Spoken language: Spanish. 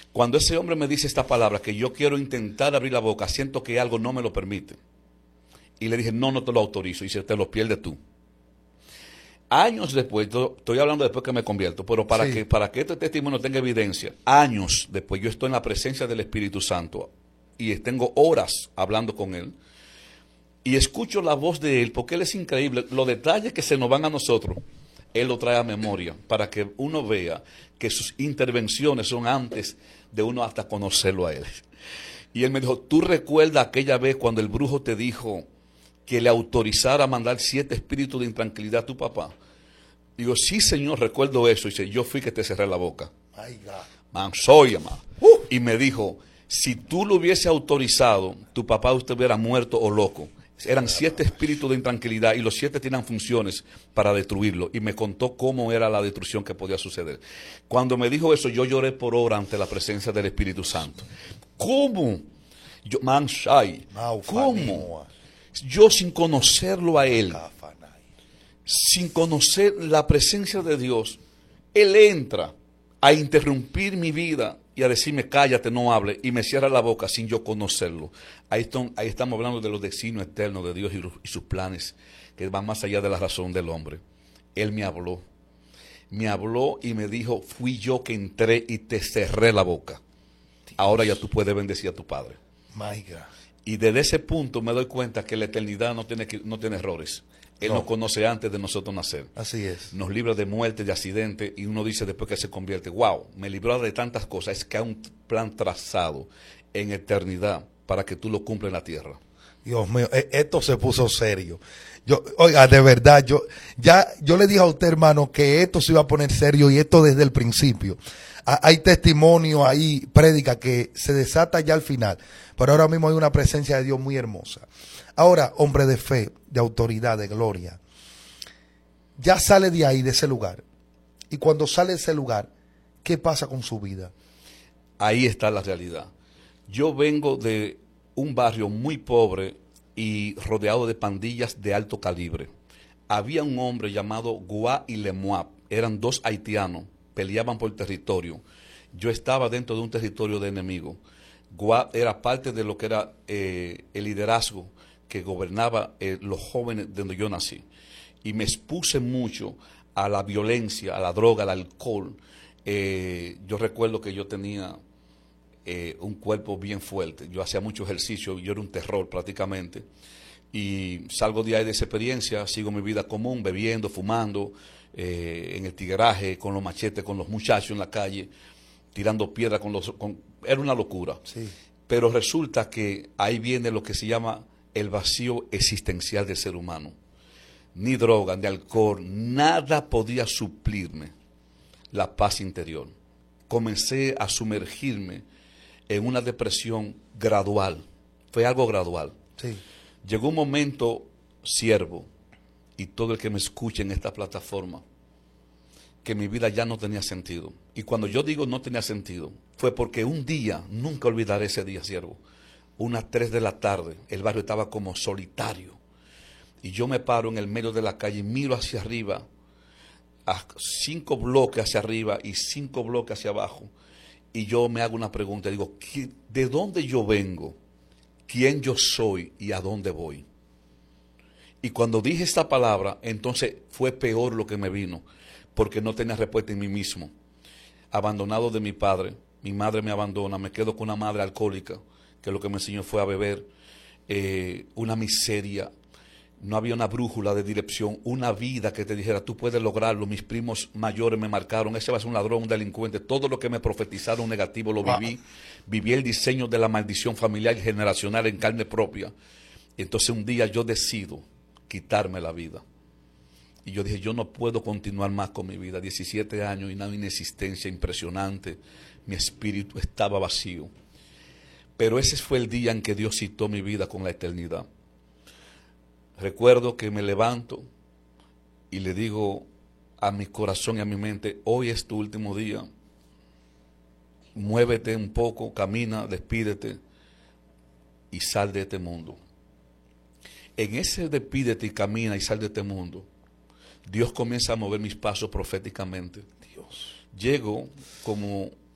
Cuando ese hombre me dice esta palabra, que yo quiero intentar abrir la boca, siento que algo no me lo permite. Y le dije, no, no te lo autorizo. Y dice, te lo pierdes tú. Años después, estoy hablando después que me convierto, pero para que este testimonio tenga evidencia, años después yo estoy en la presencia del Espíritu Santo y tengo horas hablando con Él y escucho la voz de Él, porque Él es increíble. Los detalles que se nos van a nosotros, Él lo trae a memoria para que uno vea que sus intervenciones son antes de uno hasta conocerlo a Él. Y Él me dijo, ¿tú recuerdas aquella vez cuando el brujo te dijo que le autorizara a mandar 7 espíritus de intranquilidad a tu papá? Digo, sí, Señor, recuerdo eso. Y dice, yo fui que te cerré la boca. Man, soy, man. Y me dijo, si tú lo hubiese autorizado, tu papá usted hubiera muerto o loco. Eran 7 espíritus de intranquilidad y los 7 tenían funciones para destruirlo. Y me contó cómo era la destrucción que podía suceder. Cuando me dijo eso, yo lloré por hora ante la presencia del Espíritu Santo. ¿Cómo? Yo, man, shai. ¿Cómo? Yo sin conocerlo a Él, sin conocer la presencia de Dios, Él entra a interrumpir mi vida y a decirme, cállate, no hable, y me cierra la boca sin yo conocerlo. Ahí estamos hablando de los designios eternos de Dios y sus planes, que van más allá de la razón del hombre. Él me habló y me dijo, fui yo que entré y te cerré la boca. Ahora ya tú puedes bendecir a tu padre. My God. Y desde ese punto me doy cuenta que la eternidad no tiene errores. Él nos conoce antes de nosotros nacer. Así es. Nos libra de muerte, de accidente, y uno dice después que se convierte, wow, me libró de tantas cosas. Es que hay un plan trazado en eternidad para que tú lo cumplas en la tierra. Dios mío, esto se puso serio. Oiga, de verdad, yo le dije a usted, hermano, que esto se iba a poner serio, y esto desde el principio. Hay testimonio ahí, prédica, que se desata ya al final, pero ahora mismo hay una presencia de Dios muy hermosa. Ahora, hombre de fe, de autoridad, de gloria, ya sale de ahí, de ese lugar. Y cuando sale de ese lugar, ¿qué pasa con su vida? Ahí está la realidad. Yo vengo de un barrio muy pobre y rodeado de pandillas de alto calibre. Había un hombre llamado Gua y Lemoab. Eran 2 haitianos, peleaban por territorio. Yo estaba dentro de un territorio de enemigo. Gua era parte de lo que era el liderazgo que gobernaba los jóvenes donde yo nací. Y me expuse mucho a la violencia, a la droga, al alcohol. Yo recuerdo que yo tenía un cuerpo bien fuerte. Yo hacía mucho ejercicio, yo era un terror prácticamente. Y salgo de ahí de esa experiencia, sigo mi vida común, bebiendo, fumando, en el tigueraje, con los machetes, con los muchachos en la calle, tirando piedra era una locura. Sí. Pero resulta que ahí viene lo que se llama el vacío existencial del ser humano. Ni droga, ni alcohol, nada podía suplirme la paz interior. Comencé a sumergirme en una depresión gradual. Fue algo gradual. Sí. Llegó un momento, siervo, y todo el que me escuche en esta plataforma, que mi vida ya no tenía sentido. Y cuando yo digo no tenía sentido, fue porque un día, nunca olvidaré ese día, siervo, unas 3 de la tarde, el barrio estaba como solitario. Y yo me paro en el medio de la calle y miro hacia arriba, a 5 bloques hacia arriba y 5 bloques hacia abajo. Y yo me hago una pregunta, digo, ¿de dónde yo vengo? ¿Quién yo soy y a dónde voy? Y cuando dije esta palabra, entonces fue peor lo que me vino, porque no tenía respuesta en mí mismo. Abandonado de mi padre, mi madre me abandona, me quedo con una madre alcohólica, que lo que me enseñó fue a beber, una miseria. No había una brújula de dirección, una vida que te dijera, tú puedes lograrlo. Mis primos mayores me marcaron, ese va a ser un ladrón, un delincuente. Todo lo que me profetizaron negativo lo viví. Viví el diseño de la maldición familiar y generacional en carne propia. Y entonces un día yo decido quitarme la vida. Y yo dije, yo no puedo continuar más con mi vida. 17 años y una inexistencia impresionante. Mi espíritu estaba vacío. Pero ese fue el día en que Dios citó mi vida con la eternidad. Recuerdo que me levanto y le digo a mi corazón y a mi mente, hoy es tu último día, muévete un poco, camina, despídete y sal de este mundo. En ese despídete y camina y sal de este mundo, Dios comienza a mover mis pasos proféticamente. Llego como